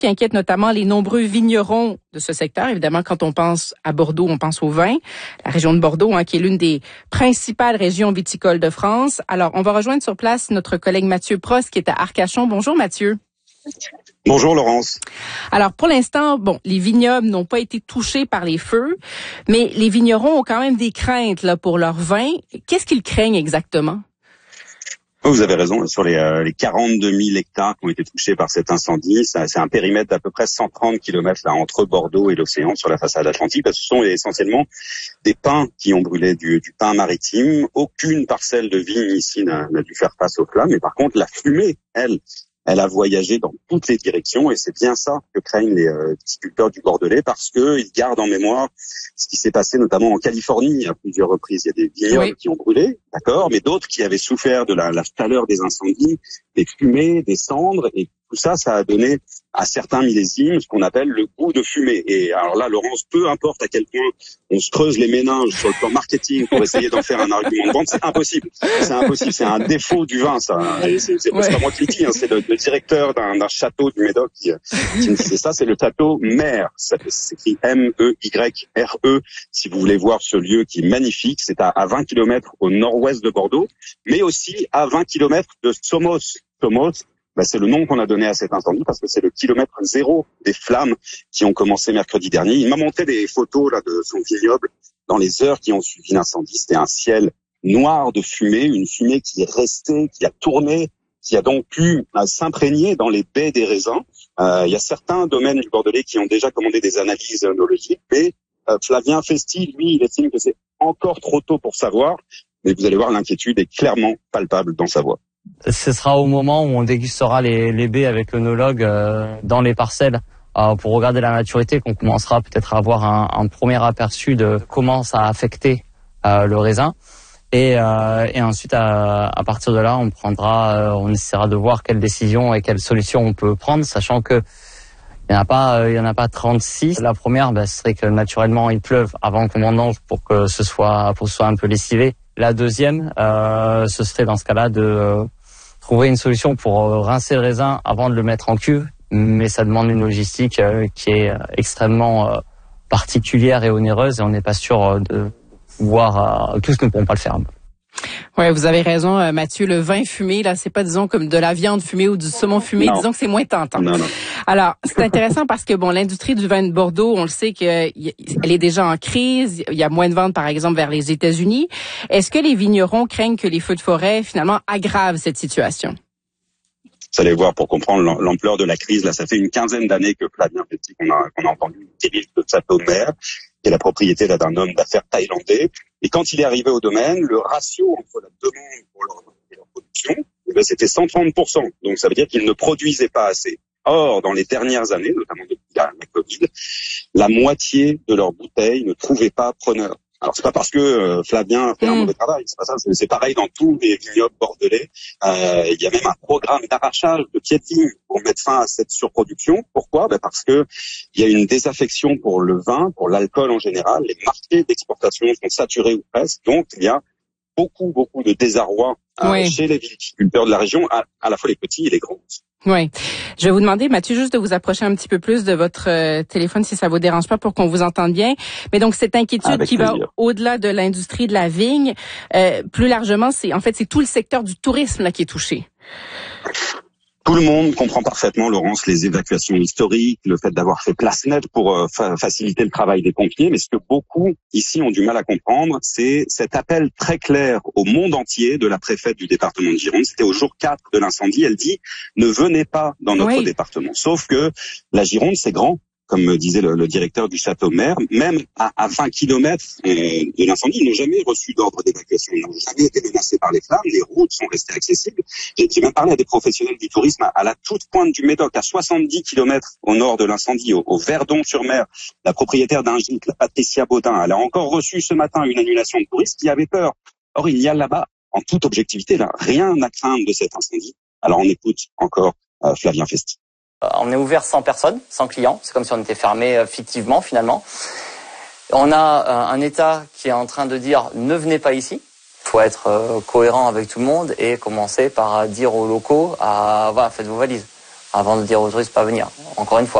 qui inquiète notamment les nombreux vignerons de ce secteur. Évidemment, quand on pense à Bordeaux, on pense au vin. La région de Bordeaux, qui est l'une des principales régions viticoles de France. Alors, on va rejoindre sur place notre collègue Mathieu Prost, qui est à Arcachon. Bonjour, Mathieu. Bonjour Laurence. Alors pour l'instant, les vignobles n'ont pas été touchés par les feux, mais les vignerons ont quand même des craintes là pour leur vin. Qu'est-ce qu'ils craignent exactement? Vous avez raison, sur les 42 000 hectares qui ont été touchés par cet incendie, c'est un périmètre d'à peu près 130 km là, entre Bordeaux et l'océan sur la façade atlantique. Ce sont essentiellement des pins qui ont brûlé, du pin maritime. Aucune parcelle de vigne ici n'a dû faire face aux flammes, mais par contre la fumée, elle a voyagé dans toutes les directions et c'est bien ça que craignent les viticulteurs du Bordelais parce que ils gardent en mémoire ce qui s'est passé notamment en Californie à plusieurs reprises. Il y a des vignobles qui ont brûlé, d'accord, mais d'autres qui avaient souffert de la chaleur des incendies, des fumées, des cendres et tout ça, ça a donné à certains millésimes ce qu'on appelle le goût de fumée. Et alors là, Laurence, peu importe à quel point on se creuse les méninges sur le plan marketing pour essayer d'en faire un argument de vente, c'est impossible. C'est impossible. C'est un défaut du vin, ça. C'est pas moi qui le dis, c'est le directeur d'un château du Médoc qui me disait ça. C'est le château Mère. Ça s'écrit M-E-Y-R-E. Si vous voulez voir ce lieu qui est magnifique, c'est à 20 km au nord-ouest de Bordeaux, mais aussi à 20 km de Somos. Somos, c'est le nom qu'on a donné à cet incendie parce que c'est le kilomètre zéro des flammes qui ont commencé mercredi dernier. Il m'a montré des photos là de son vignoble dans les heures qui ont suivi l'incendie. C'était un ciel noir de fumée, une fumée qui est restée, qui a tourné, qui a donc pu s'imprégner dans les baies des raisins. Il y a certains domaines du Bordelais qui ont déjà commandé des analyses œnologiques, mais Flavien Festi, lui, il estime que c'est encore trop tôt pour savoir. Mais vous allez voir, l'inquiétude est clairement palpable dans sa voix. Ce sera au moment où on dégustera les baies avec l'œnologue dans les parcelles pour regarder la maturité qu'on commencera peut-être à avoir un premier aperçu de comment ça a affecté le raisin. Et ensuite, à partir de là, on essaiera de voir quelles décisions et quelles solutions on peut prendre, sachant que il y en a pas 36. La première, ce serait que naturellement il pleuve avant qu'on vendange pour que ce soit un peu lessivé. La deuxième, ce serait dans ce cas-là de trouver une solution pour rincer le raisin avant de le mettre en cuve, mais ça demande une logistique qui est extrêmement particulière et onéreuse et on n'est pas sûr de pouvoir, tous ne pourront pas le faire. Ouais, vous avez raison, Mathieu. Le vin fumé, là, c'est pas, disons, comme de la viande fumée ou du saumon fumé. Non. Disons que c'est moins tentant. Non. Alors, c'est intéressant parce que, l'industrie du vin de Bordeaux, on le sait qu'elle est déjà en crise. Il y a moins de ventes, par exemple, vers les États-Unis. Est-ce que les vignerons craignent que les feux de forêt, finalement, aggravent cette situation? Vous allez voir, pour comprendre l'ampleur de la crise, là, ça fait une quinzaine d'années que Flavien Festi, qu'on a entendu, dirige le château de Mère, qui est la propriété d'un homme d'affaires thaïlandais. Et quand il est arrivé au domaine, le ratio entre la demande pour leur vin et leur production, c'était 130%. Donc ça veut dire qu'ils ne produisaient pas assez. Or, dans les dernières années, notamment depuis la Covid, la moitié de leurs bouteilles ne trouvaient pas preneur. Alors c'est pas parce que Flavien fait un mauvais travail, c'est pas ça. C'est pareil dans tous les vignobles bordelais. Il y a même un programme d'arrachage de pieds de vigne pour mettre fin à cette surproduction. Pourquoi? Parce que il y a une désaffection pour le vin, pour l'alcool en général. Les marchés d'exportation sont saturés ou presque. Donc il y a beaucoup de désarroi chez les viticulteurs de la région, à la fois les petits et les grands. Oui. Je vais vous demander, Mathieu, juste de vous approcher un petit peu plus de votre téléphone si ça vous dérange pas pour qu'on vous entende bien. Mais donc, cette inquiétude qui va au-delà de l'industrie de la vigne, plus largement, c'est tout le secteur du tourisme là qui est touché. Tout le monde comprend parfaitement, Laurence, les évacuations historiques, le fait d'avoir fait place nette pour faciliter le travail des pompiers. Mais ce que beaucoup ici ont du mal à comprendre, c'est cet appel très clair au monde entier de la préfète du département de Gironde. C'était au jour 4 de l'incendie. Elle dit « Ne venez pas dans notre département ». Sauf que la Gironde, c'est grand. Comme me disait le directeur du château Mère, même à 20 km de l'incendie, ils n'ont jamais reçu d'ordre d'évacuation. Ils n'ont jamais été menacés par les flammes. Les routes sont restées accessibles. J'ai même parlé à des professionnels du tourisme à la toute pointe du Médoc, à 70 km au nord de l'incendie, au Verdon-sur-Mer. La propriétaire d'un gîte, la Patricia Baudin, elle a encore reçu ce matin une annulation de touristes qui avait peur. Or, il y a là-bas, en toute objectivité, là, rien à craindre de cet incendie. Alors, on écoute encore Flavien Festi. On est ouvert sans personne, sans clients. C'est comme si on était fermé fictivement, finalement. On a un État qui est en train de dire « ne venez pas ici ». Il faut être cohérent avec tout le monde et commencer par dire aux locaux « faites vos valises ». avant de dire aux touristes pas venir. Encore une fois.